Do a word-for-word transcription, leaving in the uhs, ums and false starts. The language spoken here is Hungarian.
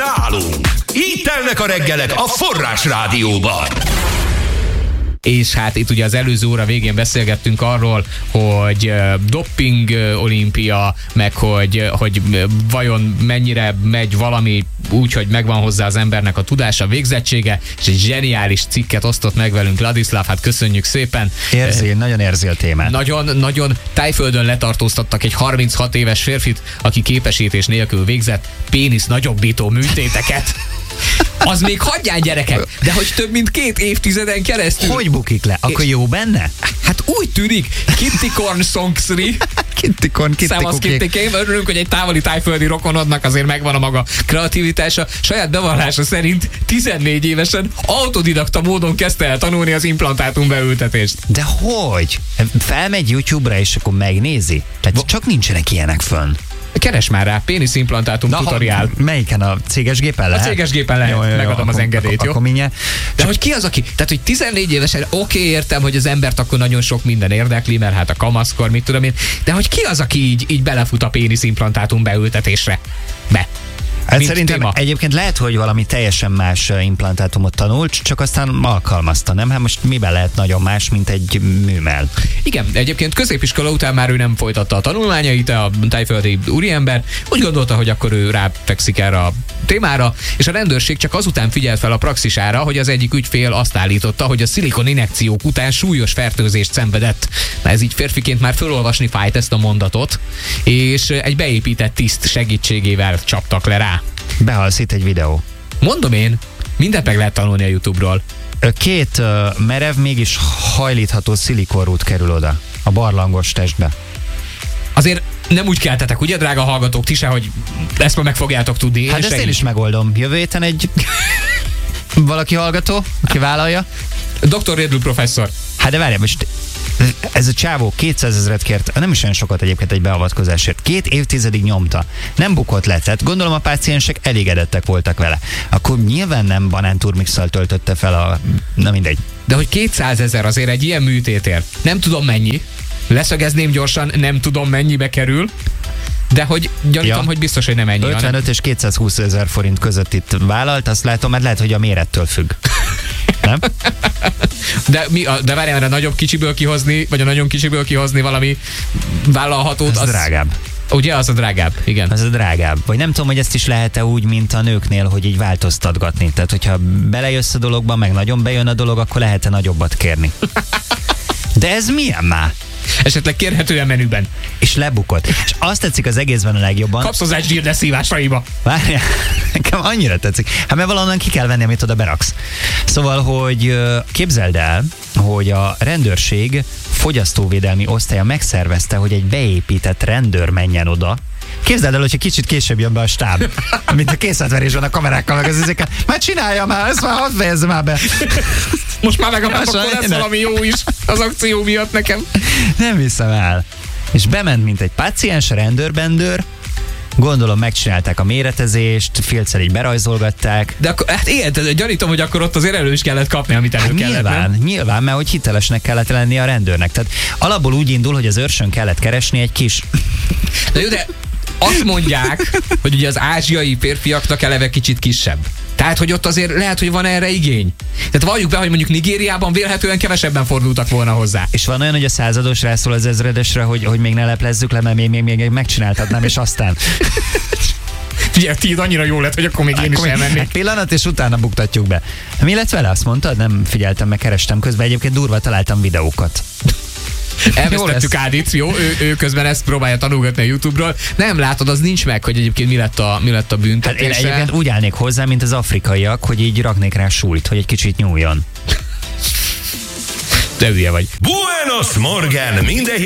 nálunk. Így telnek a reggelek a Forrás Rádióban. És hát itt ugye az előző óra végén beszélgettünk arról, hogy uh, doping uh, olimpia, meg hogy, uh, hogy uh, vajon mennyire megy valami úgy, hogy megvan hozzá az embernek a tudása, végzettsége, és egy zseniális cikket osztott meg velünk Ladislav, hát köszönjük szépen. Érzi, uh, nagyon érzi a témát. Nagyon, nagyon Tájföldön letartóztattak egy harminchat éves férfit, aki képesítés nélkül végzett pénisz nagyobbító műtéteket. Az még hagyján, gyerekek, de hogy több mint két évtizeden keresztül. Hogy bukik le? Akkor jó benne? Hát úgy tűnik, Kitty Corn Songsri. Kitty Corn, Kitty Számasz Kitty, örülünk, hogy egy távoli tájföldi rokonodnak azért megvan a maga kreativitása. Saját bevallása szerint tizennégy évesen autodidakta módon kezdte el tanulni az implantátum beültetést. De hogy? Felmegy YouTube-ra és akkor megnézi? Tehát Bo- csak nincsenek ilyenek fönn. Keres már rá, péniszimplantátum tutoriál. Melyiken? A céges gépen lehet? A céges gépen lehet, jó, jó, jó, megadom akkor, az engedélyt, akkor, jó? Akkor mindjárt. De hogy ki az, aki? Tehát, hogy tizennégy évesen oké, okay, értem, hogy az embert akkor nagyon sok minden érdekli, mert hát a kamaszkor, mit tudom én, de hogy ki az, aki így, így belefut a péniszimplantátum beültetésre? Be. Hát szerintem téma. Egyébként lehet, hogy valami teljesen más implantátumot tanult, csak aztán alkalmazta, nem? Hát most miben lehet nagyon más, mint egy műmell? Igen, egyébként középiskola után már ő nem folytatta a tanulmányait, a tájföldi úriember úgy gondolta, hogy akkor ő ráfekszik erre a témára, és a rendőrség csak azután figyelt fel a praxisára, hogy az egyik ügyfél azt állította, hogy a szilikon injekciók után súlyos fertőzést szenvedett. Na ez így férfiként már fölolvasni fájt ezt a mondatot, és egy beépített tiszt segítségével csaptak le rá. Behalsz itt egy videó. Mondom én, mindent meg lehet tanulni a YouTube-ról. Két uh, merev, mégis hajlítható szilikonrút kerül oda a barlangos testbe. Azért nem úgy keltetek, ugye, drága hallgatók, ti se, hogy ezt már meg fogjátok tudni. Hát ezt én is megoldom. Jövő héten egy valaki hallgató, aki vállalja. doktor Redl professzor. Hát de várjál, most ez a csávó kétszázezret kért, nem is olyan sokat egyébként egy beavatkozásért. Két évtizedig nyomta. Nem bukott le, tehát gondolom a páciensek elégedettek voltak vele. Akkor nyilván nem banánturmixal töltötte fel a... Na mindegy. De hogy kétszázezer azért egy ilyen műtétért. Nem tudom mennyi. Leszögezném gyorsan, nem tudom mennyibe kerül. De hogy gyanítom, ja. hogy biztos, hogy nem ennyi. ötvenöt hanem... és kétszázhúsz ezer forint között itt vállalt, azt látom, mert lehet, hogy a mérettől függ. Nem? De, mi, de várjál, mert a nagyobb kicsiből kihozni, vagy a nagyon kicsiből kihozni valami vállalhatót, az, az drágább. Ugye, az a drágább, igen. Az a drágább. Vagy nem tudom, hogy ezt is lehet-e úgy, mint a nőknél, hogy így változtatgatni. Tehát, hogyha belejössz a dologba, meg nagyon bejön a dolog, akkor lehet-e nagyobbat kérni. De ez milyen már? Esetleg kérhetően menüben. És lebukott. És azt tetszik az egészben a legjobban. Kapsz hozzá egy zsírdeszívásaiba. Várjál, nekem annyira tetszik. Hát mert valahonnan ki kell venni, amit oda beraksz. Szóval, hogy képzeld el, hogy a rendőrség fogyasztóvédelmi osztálya megszervezte, hogy egy beépített rendőr menjen oda. Képzeld el, hogyha kicsit később jön be a stáb, mint a készletverés van a kamerákkal, meg az izéket. Már csinálja már, ezt már hadd fejezze már be. Most már legalább akkor lesz valami jó is az akció miatt nekem. Nem hiszem el. És bement, mint egy páciens, a rendőrbendőr, gondolom megcsinálták a méretezést, filccel így berajzolgatták. De akkor, hát igen, gyanítom, hogy akkor ott azért elő is kellett kapni, amit elő hát kellett. Nyilván, nem? nyilván, mert hogy hitelesnek kellett lenni a rendőrnek. Tehát alapból úgy indul, hogy az őrsön kellett keresni egy kis... De jó, de azt mondják, hogy ugye az ázsiai férfiaknak eleve kicsit kisebb. Tehát, hogy ott azért lehet, hogy van erre igény. Tehát valljuk be, hogy mondjuk Nigériában vélhetően kevesebben fordultak volna hozzá. És van olyan, hogy a százados rászól az ezredesre, hogy, hogy még ne leplezzük le, mert még, még, még megcsináltatnám, és aztán... Ugye, tiéd annyira jó lett, hogy akkor még én is elmennék. Pillanat, és utána buktatjuk be. Mi lett vele, azt mondtad? Nem figyeltem, meg kerestem közben. Egyébként durva találtam videókat. Elvesztettük Ádit, jó? Ő, ő közben ezt próbálja tanulgatni a YouTube-ról. Nem látod, az nincs meg, hogy egyébként mi lett a, mi lett a büntetése. Hát én egyébként úgy állnék hozzá, mint az afrikaiak, hogy így raknék rá súlyt, hogy egy kicsit nyúljon. De hülye vagy. Buenos Morgen, minden